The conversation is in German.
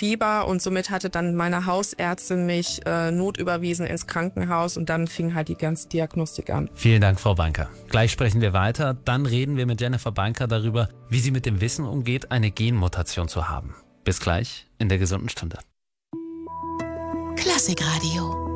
Fieber und somit hatte dann meine Hausärztin mich notüberwiesen ins Krankenhaus und dann fing halt die ganze Diagnostik an. Vielen Dank, Frau Banker. Gleich sprechen wir weiter. Dann reden wir mit Jennifer Banker darüber, wie sie mit dem Wissen umgeht, eine Genmutation zu haben. Bis gleich in der gesunden Stunde. Klassikradio